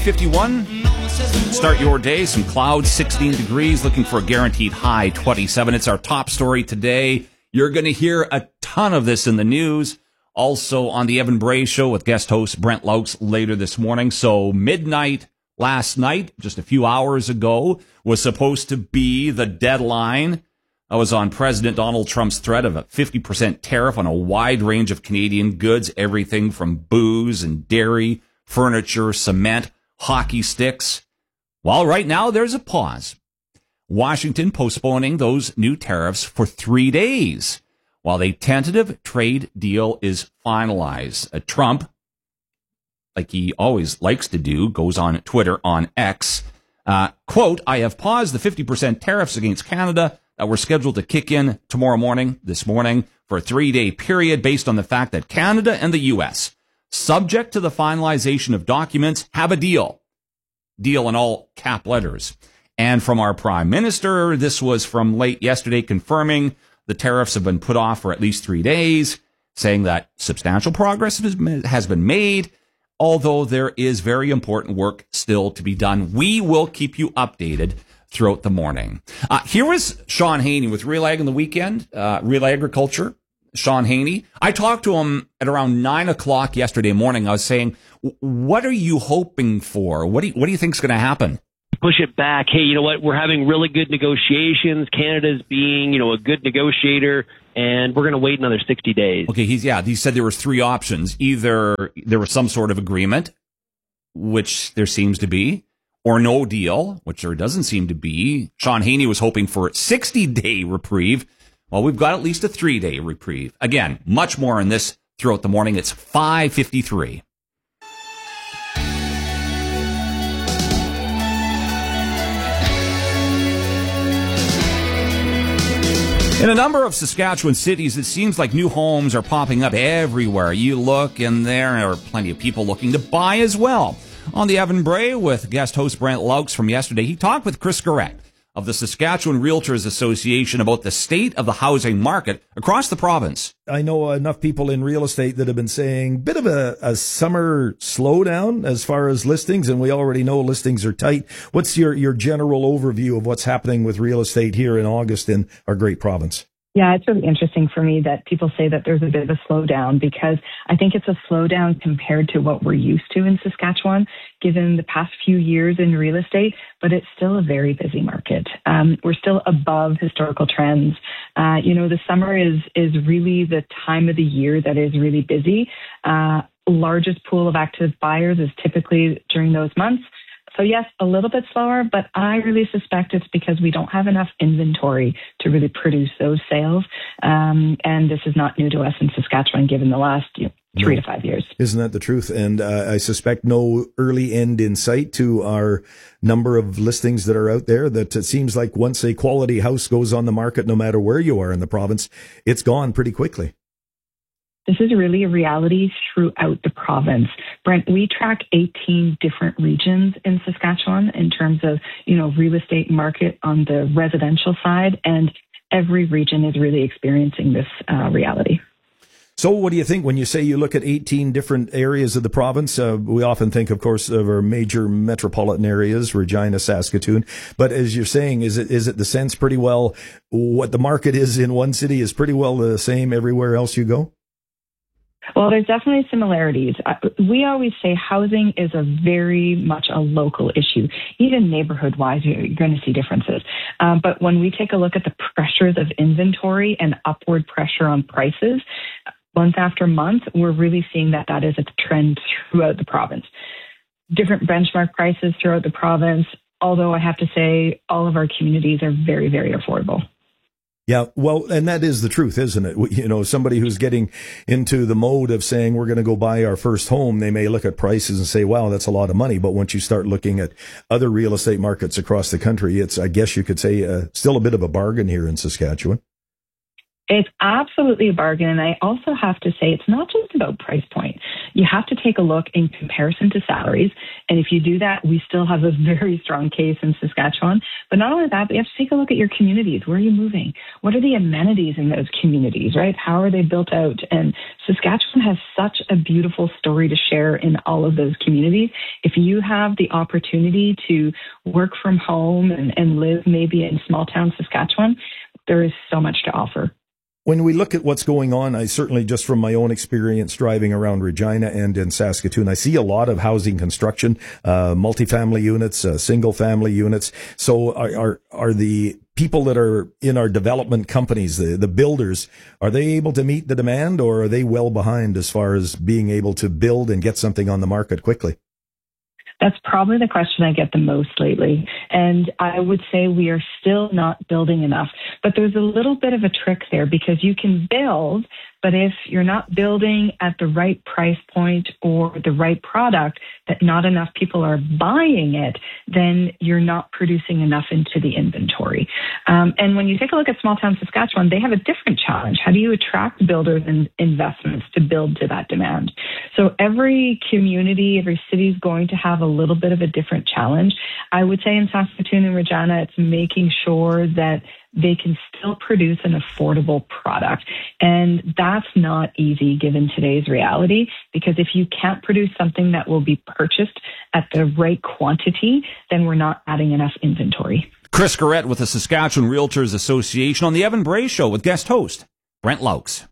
51. Start your day. Some clouds, 16 degrees, looking for a guaranteed high 27. It's our top story today. You're going to hear a ton of this in the news. Also on the Evan Bray Show with guest host Brent Laux later this morning. So midnight last night, just a few hours ago, was supposed to be the deadline. I was on President Donald Trump's threat of a 50% tariff on a wide range of Canadian goods, everything from booze and dairy, furniture, cement, hockey sticks. Well, right now there's a pause. Washington postponing those new tariffs for 3 days while a tentative trade deal is finalized. Trump, like he always likes to do, goes on Twitter on X, quote, "I have paused the 50% tariffs against Canada that were scheduled to kick in this morning, for a 3-day period based on the fact that Canada and the U.S., subject to the finalization of documents, have a deal in all cap letters." And from our prime minister, this was from late yesterday, confirming the tariffs have been put off for at least 3 days, saying that substantial progress has been made, although there is very important work still to be done. We will keep you updated throughout the morning. Here was Sean Haney with Real Ag on the Weekend, Real Agriculture. Sean Haney. I talked to him at around 9 o'clock yesterday morning. I was saying, what are you hoping for? What do you think is going to happen? Push it back. Hey, you know what? We're having really good negotiations. Canada's being, a good negotiator, and we're going to wait another 60 days. Okay, he said there was 3 options. Either there was some sort of agreement, which there seems to be, or no deal, which there doesn't seem to be. Sean Haney was hoping for a 60-day reprieve. Well, we've got at least a 3-day reprieve. Again, much more on this throughout the morning. It's 5:53. In a number of Saskatchewan cities, it seems like new homes are popping up everywhere. You look and there are plenty of people looking to buy as well. On the Evan Bray with guest host Brent Laux from yesterday, he talked with Chris Garrett of the Saskatchewan Realtors Association about the state of the housing market across the province. I know enough people in real estate that have been saying bit of a summer slowdown as far as listings, and we already know listings are tight. What's your general overview of what's happening with real estate here in August in our great province? Yeah, it's really interesting for me that people say that there's a bit of a slowdown, because I think it's a slowdown compared to what we're used to in Saskatchewan, given the past few years in real estate, but it's still a very busy market. We're still above historical trends. The summer is really the time of the year that is really busy. Largest pool of active buyers is typically during those months. So yes, a little bit slower, but I really suspect it's because we don't have enough inventory to really produce those sales. And this is not new to us in Saskatchewan, given the last 3 to 5 years. Isn't that the truth? And I suspect no early end in sight to our number of listings that are out there, that it seems like once a quality house goes on the market, no matter where you are in the province, it's gone pretty quickly. This is really a reality throughout the province. Brent, we track 18 different regions in Saskatchewan in terms of, real estate market on the residential side, and every region is really experiencing this reality. So what do you think when you say you look at 18 different areas of the province? We often think, of course, of our major metropolitan areas, Regina, Saskatoon. But as you're saying, is it the sense pretty well what the market is in one city is pretty well the same everywhere else you go? Well, there's definitely similarities. We always say housing is a very much a local issue. Even neighborhood-wise, you're going to see differences. But when we take a look at the pressures of inventory and upward pressure on prices, month after month, we're really seeing that is a trend throughout the province. Different benchmark prices throughout the province, although I have to say all of our communities are very, very affordable. Yeah, well, and that is the truth, isn't it? Somebody who's getting into the mode of saying we're going to go buy our first home, they may look at prices and say, wow, that's a lot of money. But once you start looking at other real estate markets across the country, it's, I guess you could say, still a bit of a bargain here in Saskatchewan. It's absolutely a bargain. And I also have to say, it's not just about price point. You have to take a look in comparison to salaries. And if you do that, we still have a very strong case in Saskatchewan. But not only that, but you have to take a look at your communities. Where are you moving? What are the amenities in those communities, right? How are they built out? And Saskatchewan has such a beautiful story to share in all of those communities. If you have the opportunity to work from home and live maybe in small town Saskatchewan, there is so much to offer. When we look at what's going on, I certainly, just from my own experience driving around Regina and in Saskatoon, I see a lot of housing construction, multifamily units, single family units. So are the people that are in our development companies, the builders, are they able to meet the demand, or are they well behind as far as being able to build and get something on the market quickly? That's probably the question I get the most lately. And I would say we are still not building enough. But there's a little bit of a trick there, because you can build, but if you're not building at the right price point or the right product, that not enough people are buying it, then you're not producing enough into the inventory. And when you take a look at small town Saskatchewan, they have a different challenge. How do you attract builders and investments to build to that demand? So every community, every city is going to have a little bit of a different challenge. I would say in Saskatoon and Regina, it's making sure that they can still produce an affordable product. And that's not easy given today's reality, because if you can't produce something that will be purchased at the right quantity, then we're not adding enough inventory. Chris Garrett with the Saskatchewan Realtors Association on the Evan Bray Show with guest host Brent Laux.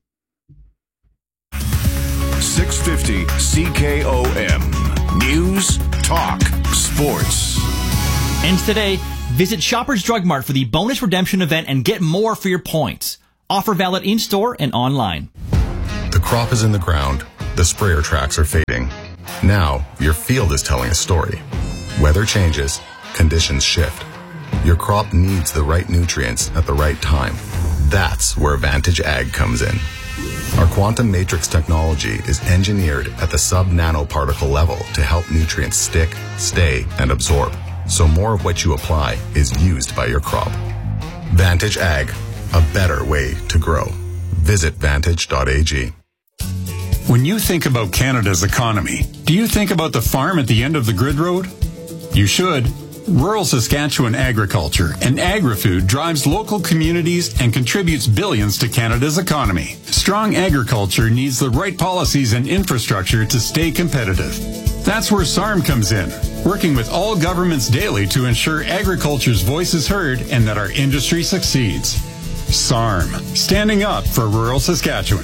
650 CKOM. News, talk, sports. And today, visit Shoppers Drug Mart for the bonus redemption event and get more for your points. Offer valid in-store and online. The crop is in the ground. The sprayer tracks are fading. Now, your field is telling a story. Weather changes. Conditions shift. Your crop needs the right nutrients at the right time. That's where Vantage Ag comes in. Our quantum matrix technology is engineered at the sub-nanoparticle level to help nutrients stick, stay, and absorb, so more of what you apply is used by your crop. Vantage Ag, a better way to grow. Visit vantage.ag. When you think about Canada's economy, do you think about the farm at the end of the grid road? You should. Rural Saskatchewan agriculture and agri-food drives local communities and contributes billions to Canada's economy. Strong agriculture needs the right policies and infrastructure to stay competitive. That's where SARM comes in, working with all governments daily to ensure agriculture's voice is heard and that our industry succeeds. SARM, standing up for rural Saskatchewan.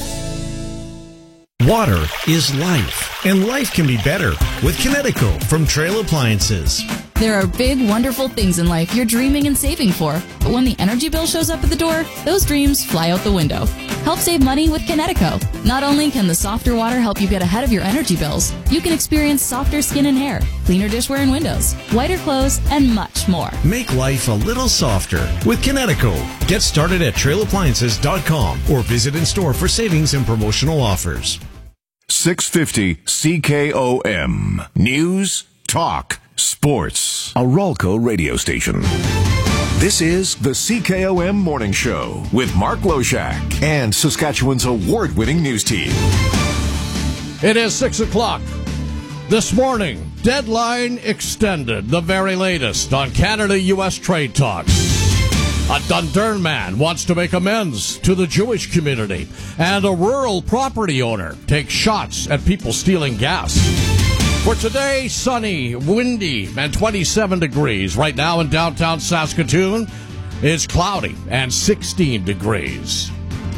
Water is life, and life can be better with Kinetico from Trail Appliances. There are big, wonderful things in life you're dreaming and saving for, but when the energy bill shows up at the door, those dreams fly out the window. Help save money with Kinetico. Not only can the softer water help you get ahead of your energy bills, you can experience softer skin and hair, cleaner dishware and windows, whiter clothes, and much more. Make life a little softer with Kinetico. Get started at trailappliances.com or visit in store for savings and promotional offers. 650 CKOM. News, talk, sports. A Ralco radio station. This is the CKOM Morning Show with Mark Loshak and Saskatchewan's award-winning news team. It is 6 o'clock. This morning, deadline extended, the very latest on Canada-U.S. trade talks. A Dundurn man wants to make amends to the Jewish community, and a rural property owner takes shots at people stealing gas. For today, sunny, windy, and 27 degrees. Right now in downtown Saskatoon, it's cloudy and 16 degrees.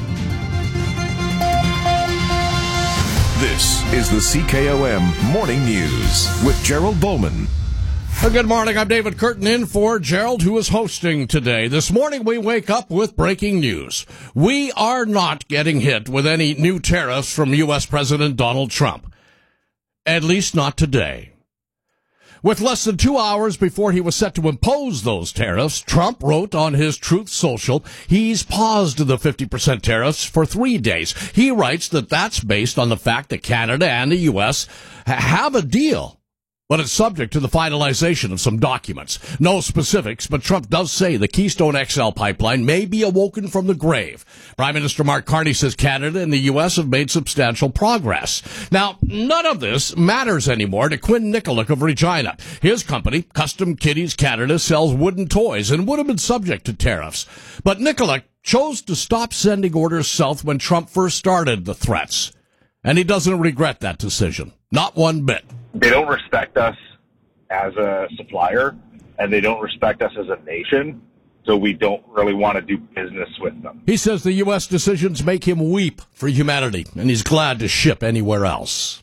This is the CKOM Morning News with Gerald Bowman. Well, good morning. I'm David Curtin in for Gerald, who is hosting today. This morning, we wake up with breaking news. We are not getting hit with any new tariffs from U.S. President Donald Trump. At least not today. With less than 2 hours before he was set to impose those tariffs, Trump wrote on his Truth Social, he's paused the 50% tariffs for 3 days. He writes that that's based on the fact that Canada and the U.S. have a deal. but it's subject to the finalization of some documents. No specifics, but Trump does say the Keystone XL pipeline may be awoken from the grave. Prime Minister Mark Carney says Canada and the U.S. have made substantial progress. Now, none of this matters anymore to Quinn Nikolic of Regina. His company, Custom Kitties Canada, sells wooden toys and would have been subject to tariffs. But Nikolic chose to stop sending orders south when Trump first started the threats. And he doesn't regret that decision. Not one bit. They don't respect us as a supplier, and they don't respect us as a nation, so we don't really want to do business with them. He says the U.S. decisions make him weep for humanity, and he's glad to ship anywhere else.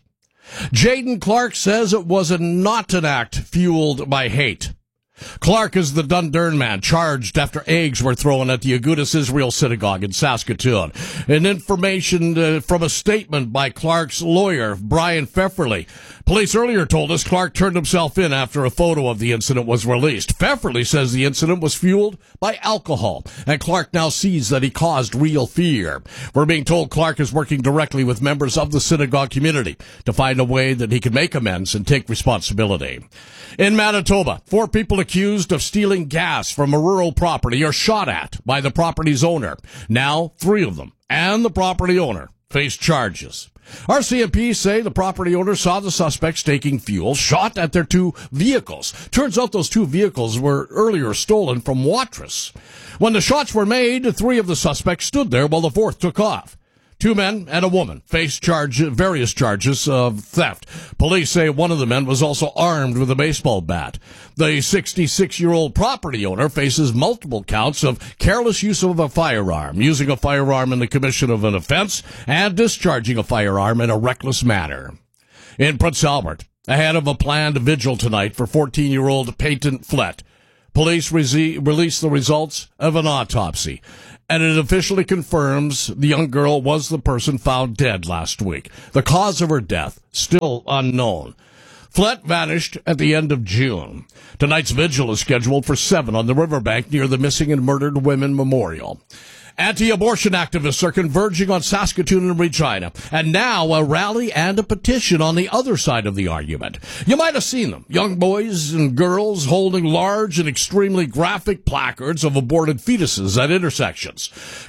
Jaden Clark says it was not an act fueled by hate. Clark is the Dundurn man charged after eggs were thrown at the Agudas Israel Synagogue in Saskatoon. And information from a statement by Clark's lawyer, Brian Pfefferly. Police earlier told us Clark turned himself in after a photo of the incident was released. Pfefferly says the incident was fueled by alcohol, and Clark now sees that he caused real fear. We're being told Clark is working directly with members of the synagogue community to find a way that he can make amends and take responsibility. In Manitoba, 4 people accused of stealing gas from a rural property are shot at by the property's owner. Now, 3 of them and the property owner face charges. RCMP say the property owner saw the suspects taking fuel, shot at their 2 vehicles. Turns out those 2 vehicles were earlier stolen from Watrous. When the shots were made, 3 of the suspects stood there while the 4th took off. 2 men and a woman face various charges of theft. Police say one of the men was also armed with a baseball bat. The 66-year-old property owner faces multiple counts of careless use of a firearm, using a firearm in the commission of an offense, and discharging a firearm in a reckless manner. In Prince Albert, ahead of a planned vigil tonight for 14-year-old Peyton Flett, police released the results of an autopsy, and it officially confirms the young girl was the person found dead last week. The cause of her death, still unknown. Flett vanished at the end of June. Tonight's vigil is scheduled for 7 on the riverbank near the Missing and Murdered Women Memorial. Anti-abortion activists are converging on Saskatoon and Regina, and now a rally and a petition on the other side of the argument. You might have seen them, young boys and girls holding large and extremely graphic placards of aborted fetuses at intersections.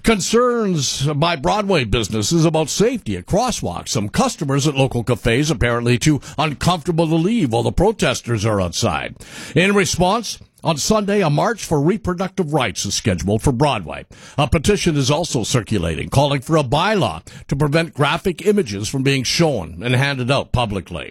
Concerns by Broadway businesses about safety at crosswalks. Some customers at local cafes apparently too uncomfortable to leave while the protesters are outside. In response, on Sunday, a march for reproductive rights is scheduled for Broadway. A petition is also circulating, calling for a bylaw to prevent graphic images from being shown and handed out publicly.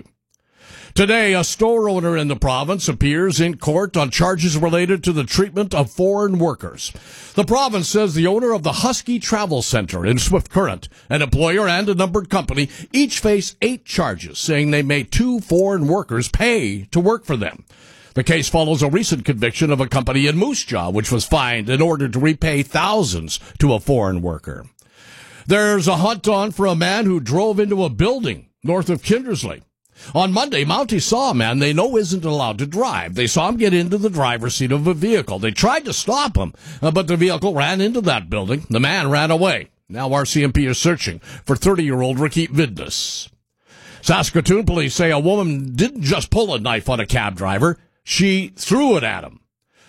Today, a store owner in the province appears in court on charges related to the treatment of foreign workers. The province says the owner of the Husky Travel Center in Swift Current, an employer and a numbered company, each face 8 charges, saying they made 2 foreign workers pay to work for them. The case follows a recent conviction of a company in Moose Jaw, which was fined in order to repay thousands to a foreign worker. There's a hunt on for a man who drove into a building north of Kindersley. On Monday, Mounties saw a man they know isn't allowed to drive. They saw him get into the driver's seat of a vehicle. They tried to stop him, but the vehicle ran into that building. The man ran away. Now RCMP is searching for 30-year-old Ricky Vidness. Saskatoon police say a woman didn't just pull a knife on a cab driver. She threw it at him.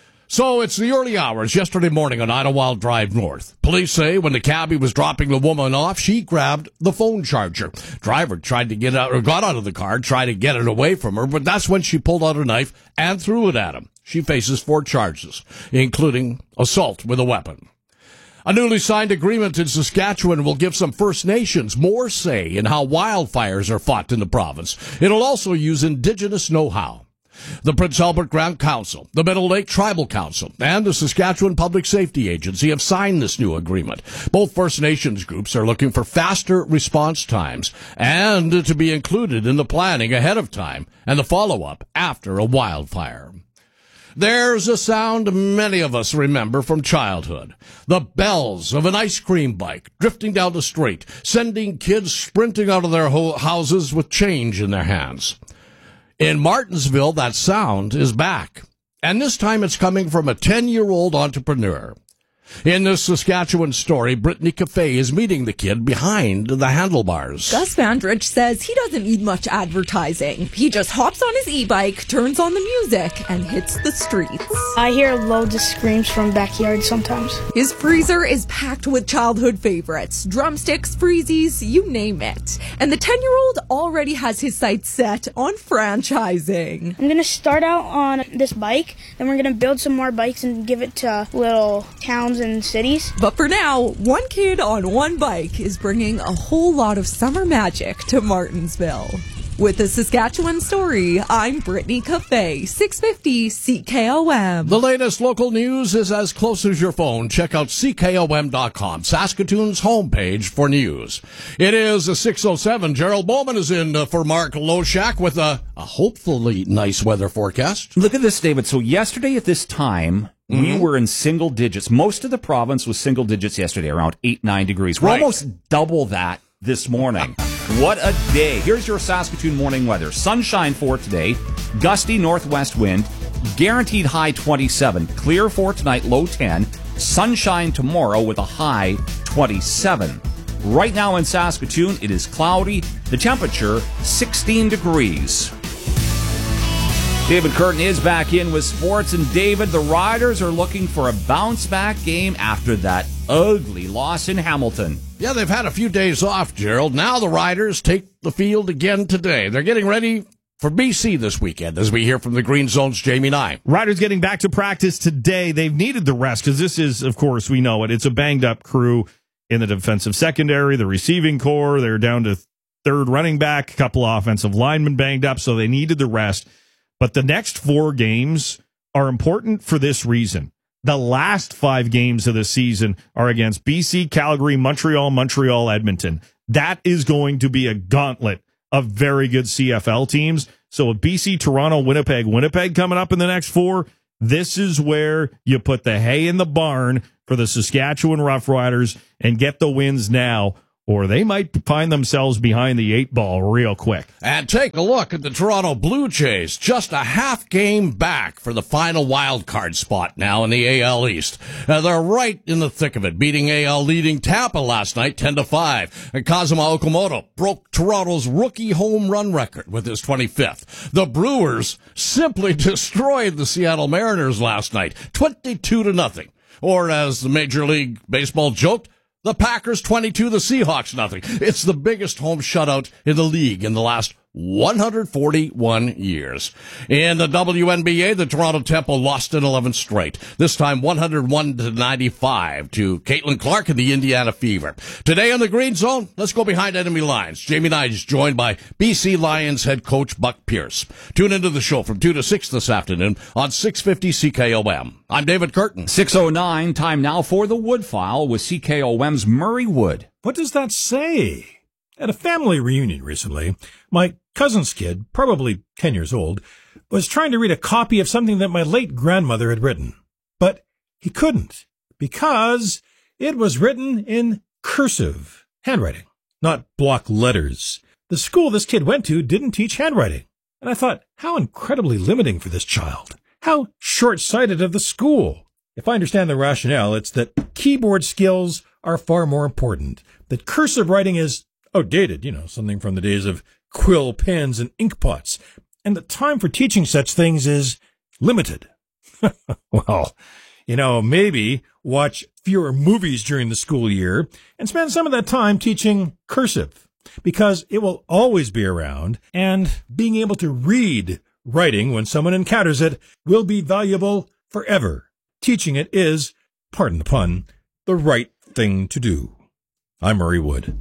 So it's the early hours yesterday morning on Idlewild Drive North. Police say when the cabbie was dropping the woman off, she grabbed the phone charger. Driver tried to get out, or got out of the car, tried to get it away from her, but that's when she pulled out a knife and threw it at him. She faces 4 charges, including assault with a weapon. A newly signed agreement in Saskatchewan will give some First Nations more say in how wildfires are fought in the province. It'll also use Indigenous know-how. The Prince Albert Grand Council, the Middle Lake Tribal Council, and the Saskatchewan Public Safety Agency have signed this new agreement. Both First Nations groups are looking for faster response times and to be included in the planning ahead of time and the follow-up after a wildfire. There's a sound many of us remember from childhood. The bells of an ice cream bike drifting down the street, sending kids sprinting out of their houses with change in their hands. In Martinsville, that sound is back. And this time it's coming from a 10-year-old entrepreneur. In this Saskatchewan story, Brittany Cafe is meeting the kid behind the handlebars. Gus Vandrich says he doesn't need much advertising. He just hops on his e-bike, turns on the music, and hits the streets. I hear loads of screams from backyard sometimes. His freezer is packed with childhood favorites. Drumsticks, freezies, you name it. And the 10-year-old already has his sights set on franchising. I'm going to start out on this bike, then we're going to build some more bikes and give it to little towns and cities. But for now, one kid on one bike is bringing a whole lot of summer magic to Martinsville. With the Saskatchewan story, I'm Brittany Cafe, 650 CKOM. The latest local news is as close as your phone. Check out CKOM.com, Saskatoon's homepage for news. It is 6:07. Gerald Bowman is in for Mark Loshak with a hopefully nice weather forecast. Look at this, David. So yesterday at this time, we were in single digits. Most of the province was single digits yesterday, around 8-9 degrees. We're almost double that this morning. What a day. Here's your Saskatoon morning weather. Sunshine for today, gusty northwest wind, guaranteed high 27, clear for tonight, low 10, sunshine tomorrow with a high 27. Right now in Saskatoon, it is cloudy, the temperature 16 degrees. David Curtin is back in with sports, and David, the Riders are looking for a bounce-back game after that ugly loss in Hamilton. Yeah, they've had a few days off, Gerald. Now the Riders take the field again today. They're getting ready for BC this weekend, as we hear from the Green Zone's Jamie Nye. Riders getting back to practice today. They've needed the rest because this is, of course, we know it. It's a banged-up crew in the defensive secondary, the receiving core. They're down to third running back, a couple of offensive linemen banged up, so they needed the rest. But the next 4 games are important for this reason. The last 5 games of the season are against BC, Calgary, Montreal, Edmonton. That is going to be a gauntlet of very good CFL teams. So with BC, Toronto, Winnipeg coming up in the next 4, this is where you put the hay in the barn for the Saskatchewan Roughriders and get the wins now, or they might find themselves behind the 8 ball real quick. And take a look at the Toronto Blue Jays, just a half game back for the final wild card spot now in the AL East. They're right in the thick of it, beating AL leading Tampa last night 10-5. And Kazuma Okamoto broke Toronto's rookie home run record with his 25th. The Brewers simply destroyed the Seattle Mariners last night, 22-0. Or as the Major League Baseball joked, the Packers 22, the Seahawks nothing. It's the biggest home shutout in the league in the last 141 years. In the WNBA, the Toronto Temple lost in 11 straight. This time 101-95 to Caitlin Clark and the Indiana Fever. Today on the Green Zone, let's go behind enemy lines. Jamie Nye is joined by BC Lions head coach Buck Pierce. Tune into the show from 2 to 6 this afternoon on 650 CKOM. I'm David Curtin. 6:09, time now for the Wood File with CKOM's Murray Wood. What does that say? At a family reunion recently, my cousin's kid, probably 10 years old, was trying to read a copy of something that my late grandmother had written. But he couldn't, because it was written in cursive handwriting, not block letters. The school this kid went to didn't teach handwriting. And I thought, how incredibly limiting for this child. How short-sighted of the school. If I understand the rationale, it's that keyboard skills are far more important. That cursive writing is outdated, something from the days of quill pens and ink pots. And the time for teaching such things is limited. Well, maybe watch fewer movies during the school year and spend some of that time teaching cursive, because it will always be around, and being able to read writing when someone encounters it will be valuable forever. Teaching it is, pardon the pun, the right thing to do. I'm Murray Wood.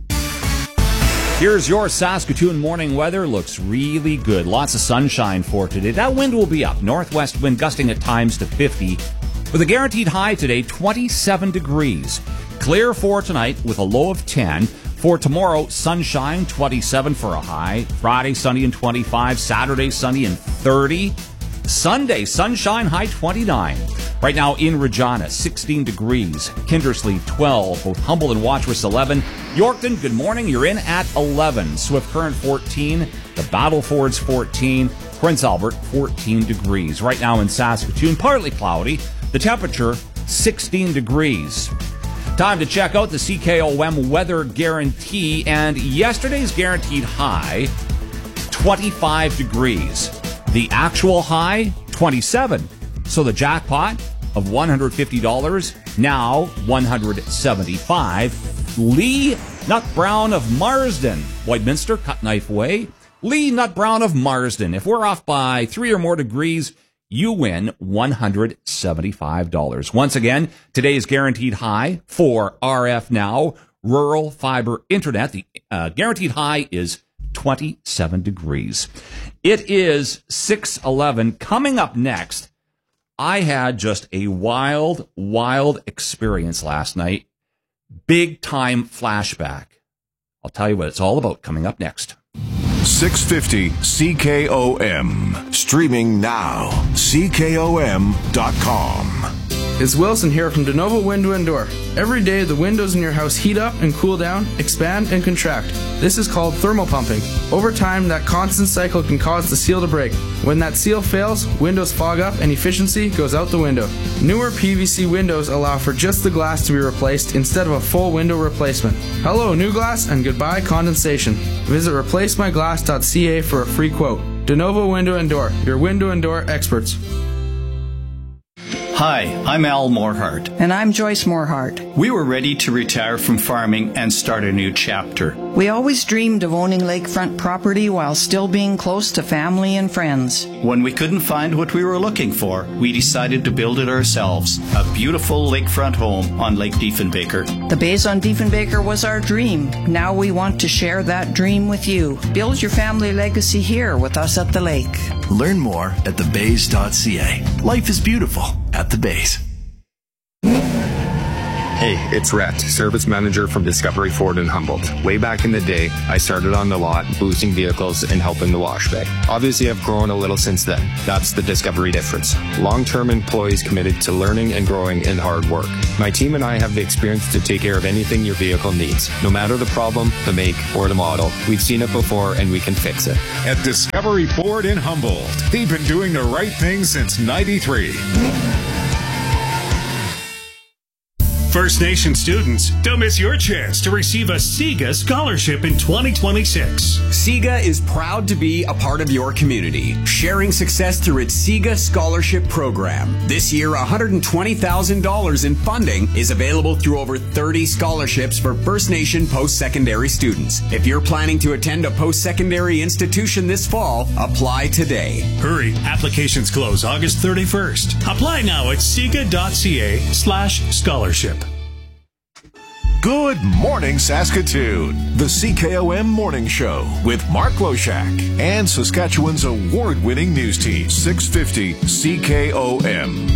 Here's your Saskatoon morning weather. Looks really good. Lots of sunshine for today. That wind will be up. Northwest wind gusting at times to 50. With a guaranteed high today, 27 degrees. Clear for tonight with a low of 10. For tomorrow, sunshine, 27 for a high. Friday, sunny and 25. Saturday, sunny and 30. Sunday, sunshine, high 29. Right now in Regina, 16 degrees. Kindersley, 12. Both Humboldt and Wadsworth, 11. Yorkton, good morning. You're in at 11. Swift Current, 14. The Battlefords, 14. Prince Albert, 14 degrees. Right now in Saskatoon, partly cloudy. The temperature, 16 degrees. Time to check out the CKOM weather guarantee, and yesterday's guaranteed high, 25 degrees. The actual high, 27. So the jackpot of $150, now $175. Lee Nut Brown of Marsden, Lloydminster, Cut Knife Way. Lee Nut Brown of Marsden. If we're off by 3 or more degrees, you win $175. Once again, today's guaranteed high for RF Now, rural fiber internet. The guaranteed high is 27 degrees. It is 6:11. Coming up next, I had just a wild experience last night. Big time flashback. I'll tell you what it's all about coming up next. 650 CKOM. Streaming now. CKOM.com. It's Wilson here from DeNovo Window and Door. Every day, the windows in your house heat up and cool down, expand and contract. This is called thermal pumping. Over time, that constant cycle can cause the seal to break. When that seal fails, windows fog up and efficiency goes out the window. Newer PVC windows allow for just the glass to be replaced instead of a full window replacement. Hello, new glass, and goodbye, condensation. Visit replacemyglass.ca for a free quote. DeNovo Window and Door, your window and door experts. Hi, I'm Al Morehart. And I'm Joyce Morehart. We were ready to retire from farming and start a new chapter. We always dreamed of owning lakefront property while still being close to family and friends. When we couldn't find what we were looking for, we decided to build it ourselves. A beautiful lakefront home on Lake Diefenbaker. The Bays on Diefenbaker was our dream. Now we want to share that dream with you. Build your family legacy here with us at the lake. Learn more at thebays.ca. Life is beautiful at the Bays. Hey, it's Rhett, service manager from Discovery Ford in Humboldt. Way back in the day, I started on the lot, boosting vehicles and helping the wash bay. Obviously, I've grown a little since then. That's the Discovery difference. Long-term employees committed to learning and growing and hard work. My team and I have the experience to take care of anything your vehicle needs. No matter the problem, the make, or the model, we've seen it before and we can fix it. At Discovery Ford in Humboldt, they've been doing the right thing since '93. First Nation students, don't miss your chance to receive a SIGA scholarship in 2026. SIGA is proud to be a part of your community, sharing success through its SIGA Scholarship Program. This year, $120,000 in funding is available through over 30 scholarships for First Nation post-secondary students. If you're planning to attend a post-secondary institution this fall, apply today. Hurry, applications close August 31st. Apply now at siga.ca/scholarship. Good morning, Saskatoon. The CKOM Morning Show with Mark Loshak and Saskatchewan's award-winning news team, 650 CKOM.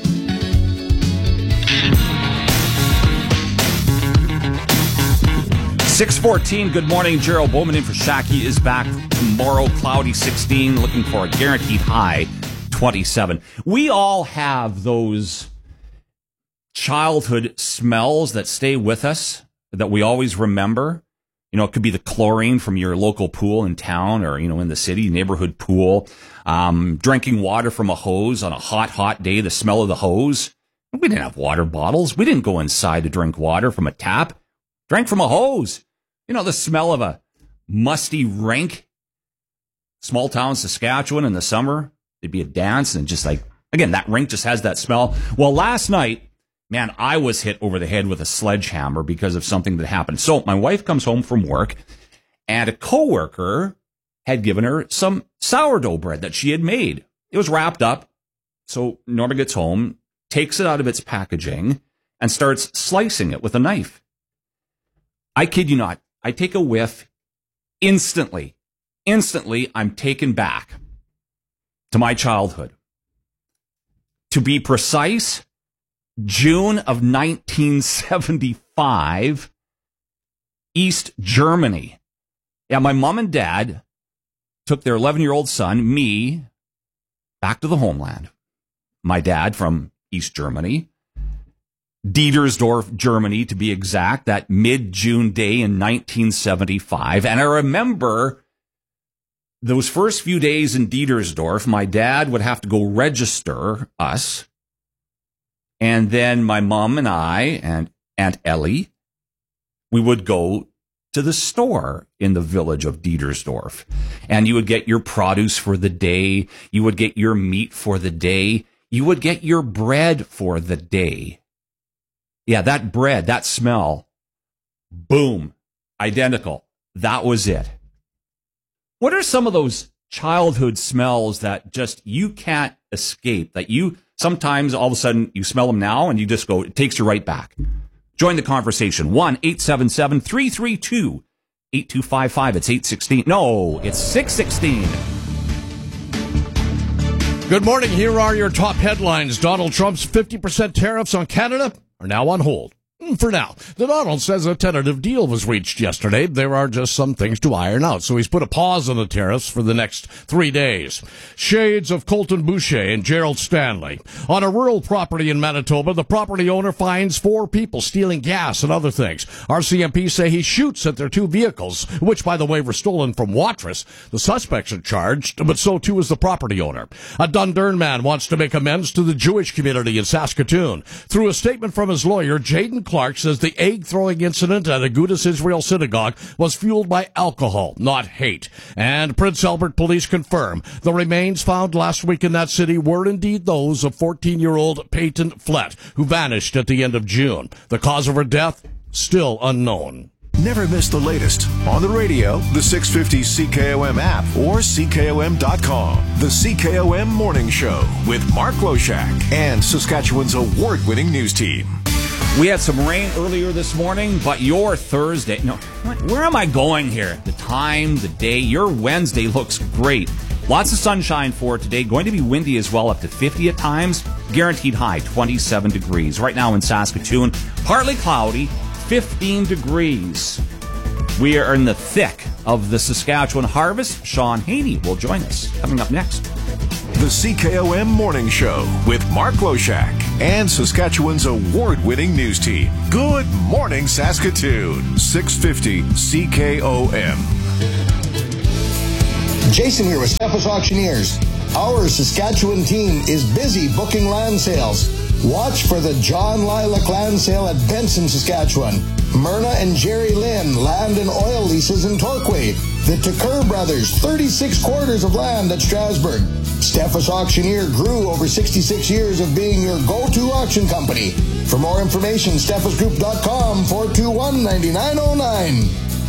.614, good morning. Gerald Bowman in for Shaki is back tomorrow. Cloudy 16, looking for a guaranteed high 27. We all have those childhood smells that stay with us, that we always remember. You know, it could be the chlorine from your local pool in town or, you know, in the city, neighborhood pool. Drinking water from a hose on a hot day, the smell of the hose. We didn't have water bottles. We didn't go inside to drink water from a tap. Drank from a hose. You know, the smell of a musty rink. Small town Saskatchewan in the summer, there'd be a dance and just like, again, that rink just has that smell. Well, last night, man, I was hit over the head with a sledgehammer because of something that happened. So my wife comes home from work, and a coworker had given her some sourdough bread that she had made. It was wrapped up. So Norma gets home, takes it out of its packaging, and starts slicing it with a knife. I kid you not. I take a whiff. Instantly, I'm taken back to my childhood. To be precise, June of 1975, East Germany. Yeah, my mom and dad took their 11-year-old son, me, back to the homeland. My dad from East Germany, Dietersdorf, Germany, to be exact, that mid-June day in 1975. And I remember those first few days in Dietersdorf, my dad would have to go register us. And then my mom and I and Aunt Ellie, we would go to the store in the village of Diedersdorf. And you would get your produce for the day. You would get your meat for the day. You would get your bread for the day. Yeah, that bread, that smell, boom, identical. That was it. What are some of those childhood smells that just you can't escape, that you sometimes all of a sudden you smell them now and you just go, it takes you right back? Join the conversation. 1-877-332-8255. It's 8:16. No, it's 6:16. Good morning. Here are your top headlines. Donald Trump's 50% tariffs on Canada are now on hold. For now, the Donald says a tentative deal was reached yesterday. There are just some things to iron out, so he's put a pause on the tariffs for the next 3 days. Shades of Colton Boucher and Gerald Stanley. On a rural property in Manitoba, the property owner finds 4 people stealing gas and other things. RCMP say he shoots at their 2 vehicles, which, by the way, were stolen from Watrous. The suspects are charged, but so too is the property owner. A Dundurn man wants to make amends to the Jewish community in Saskatoon. Through a statement from his lawyer, Jaden Clark says the egg-throwing incident at Agudas Israel Synagogue was fueled by alcohol, not hate. And Prince Albert police confirm the remains found last week in that city were indeed those of 14-year-old Peyton Flett, who vanished at the end of June. The cause of her death, still unknown. Never miss the latest on the radio, the 650 CKOM app, or CKOM.com. The CKOM Morning Show with Mark Loshak and Saskatchewan's award-winning news team. We had some rain earlier this morning, but your Thursday... No, where am I going here? The time, the day, your Wednesday looks great. Lots of sunshine for today. Going to be windy as well, up to 50 at times. Guaranteed high, 27 degrees. Right now in Saskatoon, partly cloudy, 15 degrees. We are in the thick of the Saskatchewan harvest. Sean Haney will join us coming up next. The CKOM Morning Show with Mark Loshak and Saskatchewan's award-winning news team. Good morning, Saskatoon. 650 CKOM. Jason here with Steffes Auctioneers. Our Saskatchewan team is busy booking land sales. Watch for the John Lilac Land Sale at Benson, Saskatchewan. Myrna and Jerry Lynn land and oil leases in Torquay. The Tucker Brothers, 36 quarters of land at Strasbourg. Steffes Auctioneer grew over 66 years of being your go-to auction company. For more information, steffesgroup.com, 421-9909.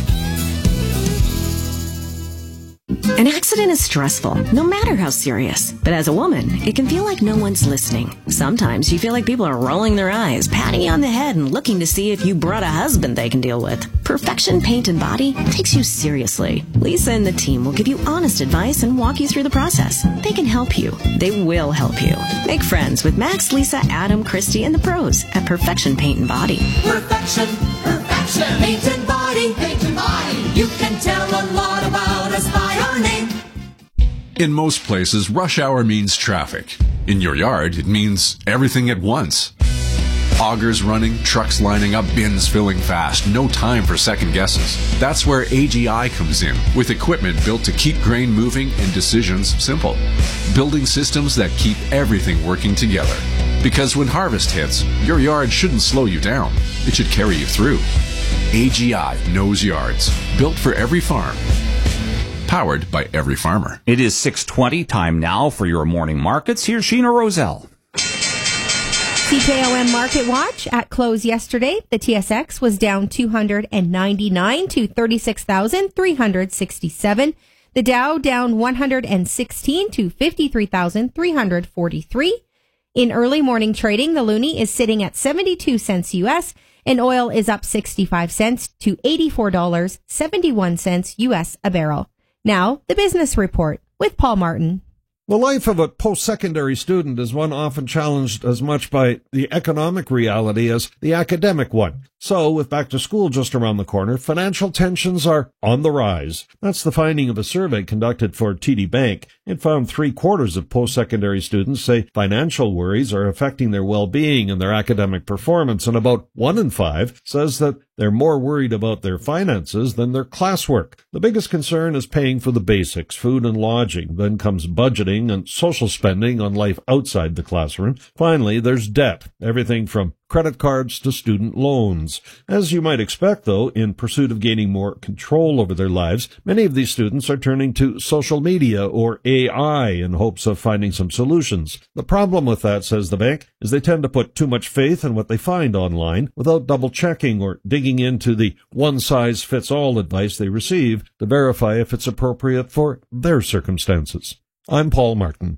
An accident is stressful, no matter how serious. But as a woman, it can feel like no one's listening. Sometimes you feel like people are rolling their eyes, patting you on the head, and looking to see if you brought a husband they can deal with. Perfection Paint and Body takes you seriously. Lisa and the team will give you honest advice and walk you through the process. They can help you. They will help you. Make friends with Max, Lisa, Adam, Christy, and the pros at Perfection Paint and Body. Perfection, paint and body, paint and body. You can tell a lot about us by our name. In most places, rush hour means traffic. In your yard, it means everything at once. Augers running, trucks lining up, bins filling fast. No time for second guesses. That's where AGI comes in, with equipment built to keep grain moving and decisions simple. Building systems that keep everything working together. Because when harvest hits, your yard shouldn't slow you down. It should carry you through. AGI knows yards. Built for every farm. Powered by every farmer. It is 6:20, time now for your morning markets. Here's Sheena Roselle. CKOM Market Watch at close yesterday. The TSX was down 299 to 36,367. The Dow down 116 to 53,343. In early morning trading, the loonie is sitting at 72 cents U.S., and oil is up 65 cents to $84.71 U.S. a barrel. Now, the business report with Paul Martin. The life of a post-secondary student is one often challenged as much by the economic reality as the academic one. So, with back to school just around the corner, financial tensions are on the rise. That's the finding of a survey conducted for TD Bank. It found 3/4 of post-secondary students say financial worries are affecting their well-being and their academic performance, and about 1 in 5 says that They're more worried about their finances than their classwork. The biggest concern is paying for the basics, food and lodging. Then comes budgeting and social spending on life outside the classroom. Finally, there's debt, everything from credit cards to student loans. As you might expect, though, in pursuit of gaining more control over their lives, many of these students are turning to social media or AI in hopes of finding some solutions. The problem with that, says the bank, is they tend to put too much faith in what they find online without double-checking or digging into the one-size-fits-all advice they receive to verify if it's appropriate for their circumstances. I'm Paul Martin.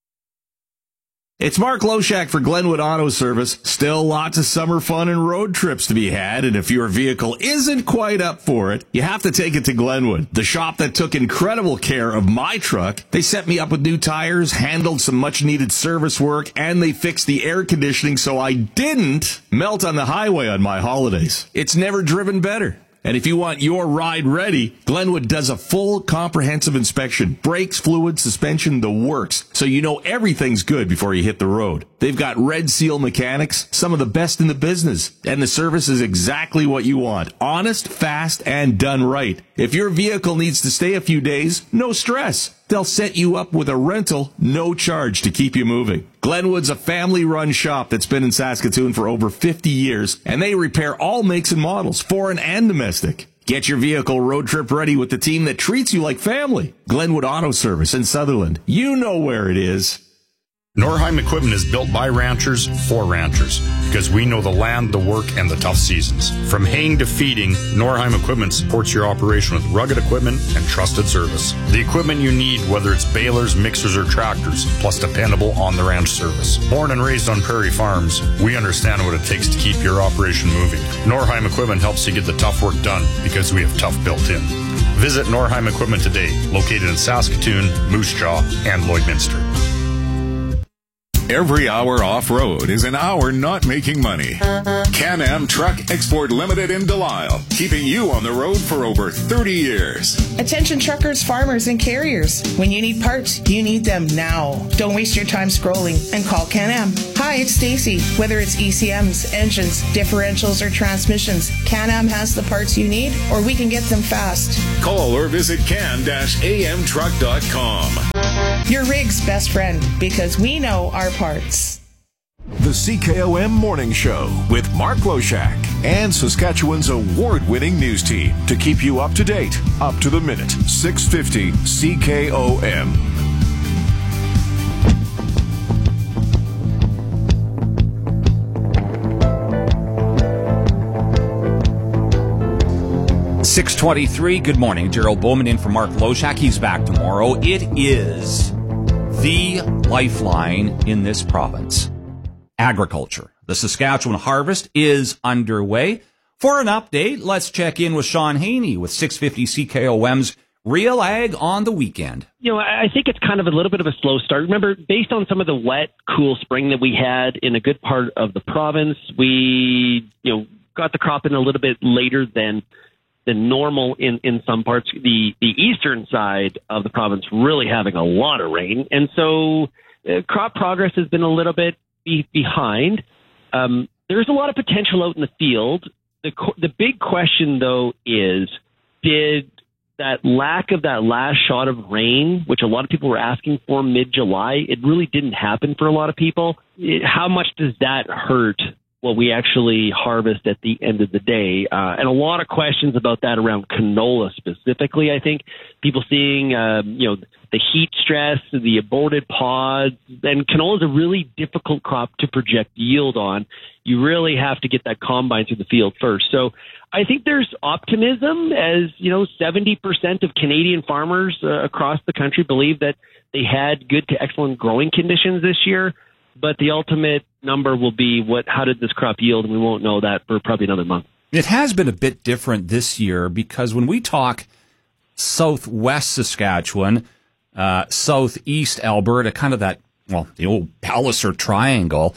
It's Mark Loshak for Glenwood Auto Service. Still lots of summer fun and road trips to be had, and if your vehicle isn't quite up for it, you have to take it to Glenwood, the shop that took incredible care of my truck. They set me up with new tires, handled some much-needed service work, and they fixed the air conditioning so I didn't melt on the highway on my holidays. It's never driven better. And if you want your ride ready, Glenwood does a full comprehensive inspection. Brakes, fluid, suspension, the works. So you know everything's good before you hit the road. They've got Red Seal mechanics, some of the best in the business. And the service is exactly what you want. Honest, fast, and done right. If your vehicle needs to stay a few days, no stress. They'll set you up with a rental, no charge to keep you moving. Glenwood's a family-run shop that's been in Saskatoon for over 50 years, and they repair all makes and models, foreign and domestic. Get your vehicle road trip ready with the team that treats you like family. Glenwood Auto Service in Sutherland. You know where it is. Norheim Equipment is built by ranchers for ranchers because we know the land, the work, and the tough seasons. From haying to feeding, Norheim Equipment supports your operation with rugged equipment and trusted service. The equipment you need, whether it's balers, mixers, or tractors, plus dependable on-the-ranch service. Born and raised on prairie farms, we understand what it takes to keep your operation moving. Norheim Equipment helps you get the tough work done because we have tough built in. Visit Norheim Equipment today, located in Saskatoon, Moose Jaw, and Lloydminster. Every hour off-road is an hour not making money. Can-Am Truck Export Limited in Delisle, keeping you on the road for over 30 years. Attention truckers, farmers, and carriers. When you need parts, you need them now. Don't waste your time scrolling and call Can-Am. Hi, it's Stacy. Whether it's ECMs, engines, differentials, or transmissions, Can-Am has the parts you need, or we can get them fast. Call or visit can-amtruck.com. Your rig's best friend, because we know our parts. The CKOM Morning Show with Mark Loshak and Saskatchewan's award-winning news team to keep you up to date, up to the minute. 650 CKOM. .623, good morning. Gerald Bowman in for Mark Loshak. He's back tomorrow. It is the lifeline in this province. Agriculture. The Saskatchewan harvest is underway. For an update, let's check in with Sean Haney with 650 CKOM's Real Ag on the weekend. You know, I think it's kind of a little bit of a slow start. Remember, based on some of the wet, cool spring that we had in a good part of the province, we, got the crop in a little bit later than normal in some parts. The eastern side of the province really having a lot of rain. And so crop progress has been a little bit behind. There's a lot of potential out in the field. The big question, though, is did that lack of that last shot of rain, which a lot of people were asking for mid-July, it really didn't happen for a lot of people. How much does that hurt what we actually harvest at the end of the day? And a lot of questions about that around canola specifically. I think people seeing, the heat stress, the aborted pods, and canola is a really difficult crop to project yield on. You really have to get that combine through the field first. So I think there's optimism as, 70% of Canadian farmers across the country believe that they had good to excellent growing conditions this year. But the ultimate number will be how did this crop yield? And we won't know that for probably another month. It has been a bit different this year because when we talk southwest Saskatchewan, southeast Alberta, kind of that, the old Palliser Triangle,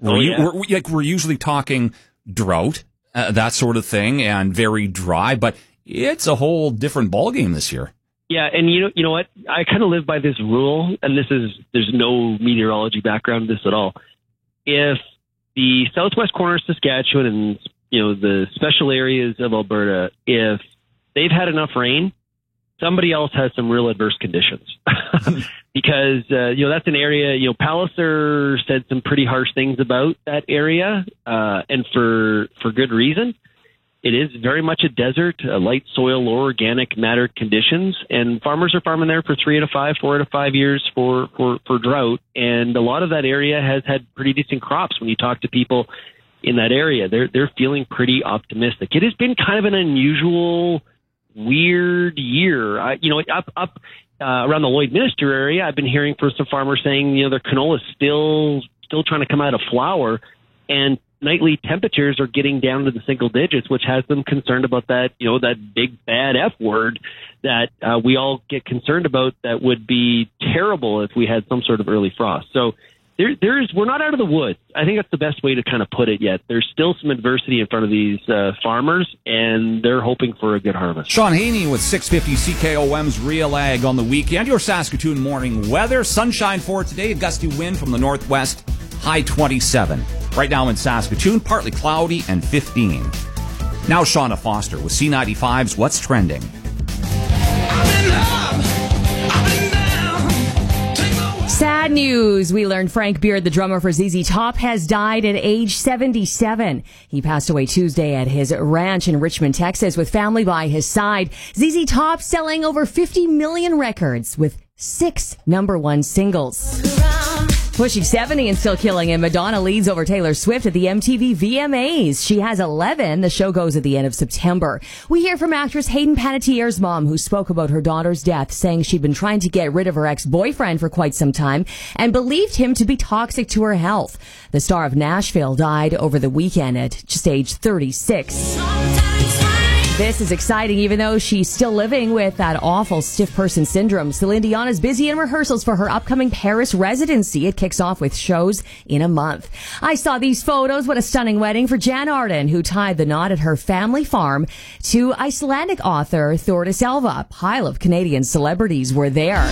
we're usually talking drought, that sort of thing, and very dry, but it's a whole different ballgame this year. Yeah, and you know what? I kind of live by this rule, and there's no meteorology background to this at all. If the southwest corner of Saskatchewan and the special areas of Alberta, if they've had enough rain, somebody else has some real adverse conditions. Because, that's an area, Palliser said some pretty harsh things about that area, and for good reason. It is very much a desert, a light soil, low organic matter conditions, and farmers are farming there for 4 to 5 years for drought. And a lot of that area has had pretty decent crops. When you talk to people in that area, they're feeling pretty optimistic. It has been kind of an unusual, weird year. Up around the Lloydminster area, I've been hearing from some farmers saying, their canola is still trying to come out of flower, and nightly temperatures are getting down to the single digits, which has them concerned about that, that big bad F word that we all get concerned about. That would be terrible if we had some sort of early frost. So we're not out of the woods. I think that's the best way to kind of put it yet. There's still some adversity in front of these farmers, and they're hoping for a good harvest. Sean Haney with 650 CKOM's Real Ag on the weekend. Your Saskatoon morning weather. Sunshine for today. A gusty wind from the northwest. High 27. Right now in Saskatoon, partly cloudy and 15. Now Shauna Foster with C95's What's Trending. Sad news. We learned Frank Beard, the drummer for ZZ Top, has died at age 77. He passed away Tuesday at his ranch in Richmond, Texas, with family by his side. ZZ Top selling over 50 million records with 6 #1 singles. Pushing 70 and still killing it, Madonna leads over Taylor Swift at the MTV VMAs. She has 11. The show goes at the end of September. We hear from actress Hayden Panettiere's mom, who spoke about her daughter's death, saying she'd been trying to get rid of her ex-boyfriend for quite some time and believed him to be toxic to her health. The star of Nashville died over the weekend at just age 36. This is exciting, even though she's still living with that awful stiff person syndrome. Celine Dion is busy in rehearsals for her upcoming Paris residency. It kicks off with shows in a month. I saw these photos. What a stunning wedding for Jan Arden, who tied the knot at her family farm to Icelandic author Thordis Elva. A pile of Canadian celebrities were there.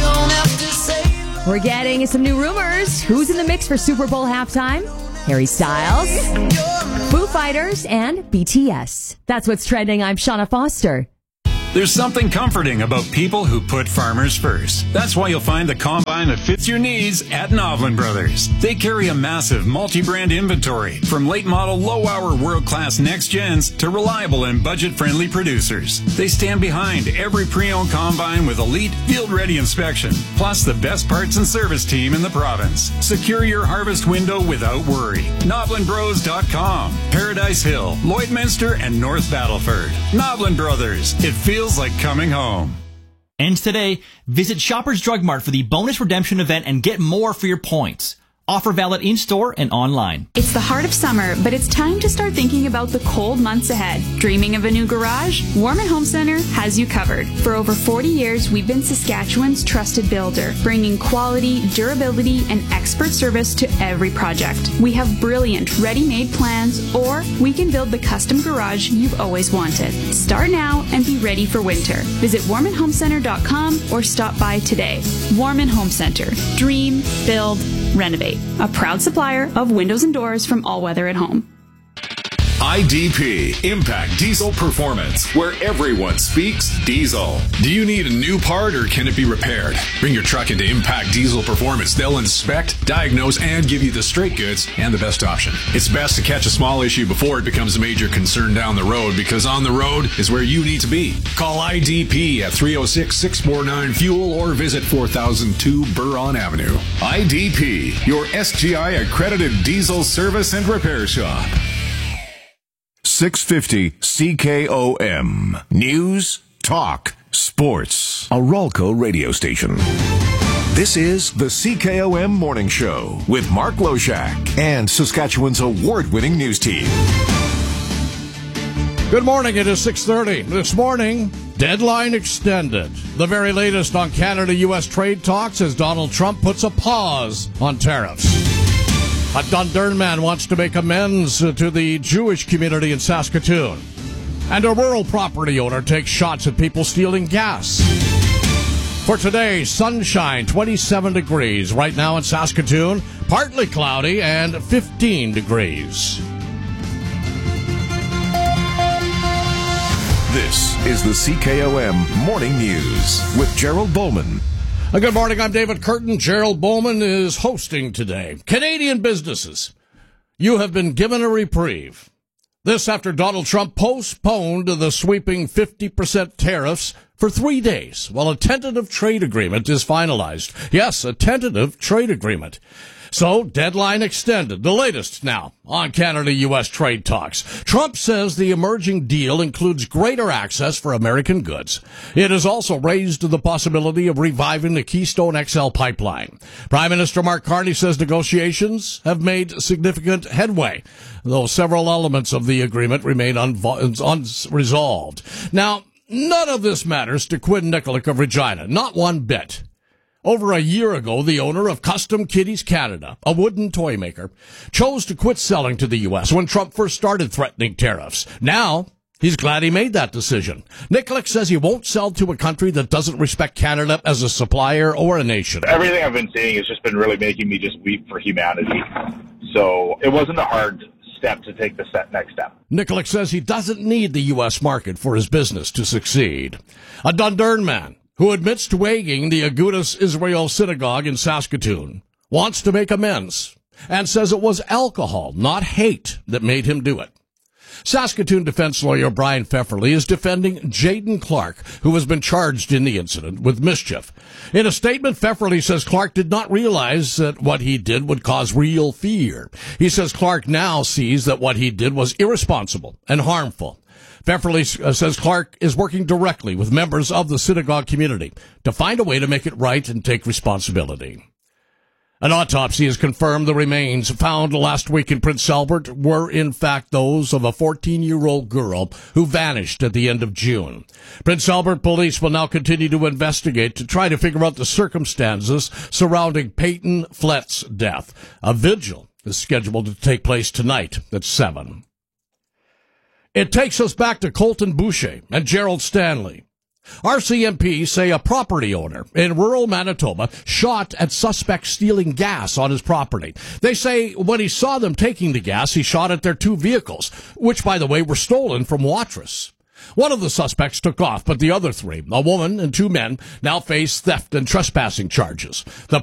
We're getting some new rumors. Who's in the mix for Super Bowl halftime? Harry Styles, Foo Fighters, and BTS. That's what's trending. I'm Shauna Foster. There's something comforting about people who put farmers first. That's why you'll find the combine that fits your needs at Novlin Brothers. They carry a massive multi-brand inventory, from late model, low-hour, world-class next gens to reliable and budget-friendly producers. They stand behind every pre-owned combine with elite field-ready inspection, plus the best parts and service team in the province. Secure your harvest window without worry. NovlinBros.com, Paradise Hill, Lloydminster, and North Battleford. Novlin Brothers. It feels like coming home. And today, visit Shoppers Drug Mart for the bonus redemption event and get more for your points. Offer valid in-store and online. It's the heart of summer, but it's time to start thinking about the cold months ahead. Dreaming of a new garage? Warman Home Center has you covered. For over 40 years, we've been Saskatchewan's trusted builder, bringing quality, durability, and expert service to every project. We have brilliant ready-made plans, or we can build the custom garage you've always wanted. Start now and be ready for winter. Visit WarmanHomeCenter.com or stop by today. Warman Home Center. Dream, build, renovate. A proud supplier of windows and doors from All Weather at Home. IDP, Impact Diesel Performance, where everyone speaks diesel. Do you need a new part or can it be repaired? Bring your truck into Impact Diesel Performance. They'll inspect, diagnose, and give you the straight goods and the best option. It's best to catch a small issue before it becomes a major concern down the road, because on the road is where you need to be. Call IDP at 306-649-FUEL or visit 4002 Buron Avenue. IDP, your SGI accredited diesel service and repair shop. 650 CKOM. News, talk, sports. A Rolco radio station. This is the CKOM Morning Show with Mark Loshak and Saskatchewan's award-winning news team. Good morning. It is 6:30. This morning, deadline extended. The very latest on Canada-U.S. trade talks as Donald Trump puts a pause on tariffs. A Dundurn man wants to make amends to the Jewish community in Saskatoon. And a rural property owner takes shots at people stealing gas. For today, sunshine, 27 degrees. Right now in Saskatoon, partly cloudy and 15 degrees. This is the CKOM Morning News with Gerald Bowman. Good morning, I'm David Curtin. Gerald Bowman is hosting today. Canadian businesses, you have been given a reprieve. This after Donald Trump postponed the sweeping 50% tariffs for 3 days while a tentative trade agreement is finalized. Yes, a tentative trade agreement. So, deadline extended. The latest now on Canada-U.S. trade talks. Trump says the emerging deal includes greater access for American goods. It has also raised the possibility of reviving the Keystone XL pipeline. Prime Minister Mark Carney says negotiations have made significant headway, though several elements of the agreement remain unresolved. Now, none of this matters to Quinn Nikolic of Regina, not one bit. Over a year ago, the owner of Custom Kitties Canada, a wooden toy maker, chose to quit selling to the U.S. when Trump first started threatening tariffs. Now, he's glad he made that decision. Nikolic says he won't sell to a country that doesn't respect Canada as a supplier or a nation. Everything I've been seeing has just been really making me just weep for humanity. So it wasn't a hard step to take the next step. Nikolic says he doesn't need the U.S. market for his business to succeed. A Dundurn man who admits to egging the Agudas Israel Synagogue in Saskatoon, wants to make amends, and says it was alcohol, not hate, that made him do it. Saskatoon defense lawyer Brian Pfefferly is defending Jaden Clark, who has been charged in the incident with mischief. In a statement, Pfefferly says Clark did not realize that what he did would cause real fear. He says Clark now sees that what he did was irresponsible and harmful. Pfefferly says Clark is working directly with members of the synagogue community to find a way to make it right and take responsibility. An autopsy has confirmed the remains found last week in Prince Albert were in fact those of a 14-year-old girl who vanished at the end of June. Prince Albert police will now continue to investigate to try to figure out the circumstances surrounding Peyton Flett's death. A vigil is scheduled to take place tonight at 7. It takes us back to Colton Boucher and Gerald Stanley. RCMP say a property owner in rural Manitoba shot at suspects stealing gas on his property. They say when he saw them taking the gas, he shot at their 2 vehicles, which, by the way, were stolen from Watrous. One of the suspects took off, but the other 3, a woman and 2 men, now face theft and trespassing charges. The